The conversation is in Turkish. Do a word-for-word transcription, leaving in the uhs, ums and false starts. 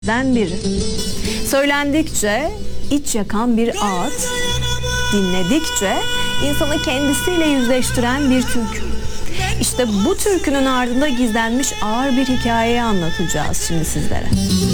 den biri. Söylendikçe iç yakan bir ağıt, dinledikçe insanı kendisiyle yüzleştiren bir türkü. İşte bu türkünün ardında gizlenmiş ağır bir hikayeyi anlatacağız şimdi sizlere.